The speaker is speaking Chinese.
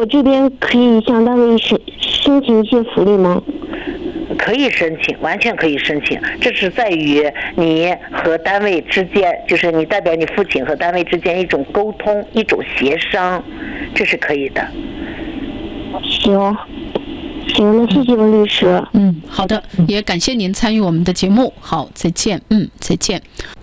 我这边可以向单位申请一些福利吗？ 可以申请，完全可以申请。这是在于你和单位之间，就是你代表你父亲和单位之间一种沟通、一种协商，这是可以的。 行，那谢谢温律师。 好的，也感谢您参与我们的节目。好，再见。再见。